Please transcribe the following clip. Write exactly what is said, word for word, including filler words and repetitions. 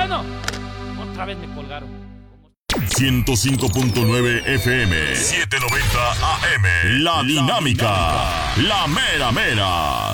Bueno, otra vez me colgaron. ciento cinco punto nueve F M, setecientos noventa A M. La Dinámica, la mera mera.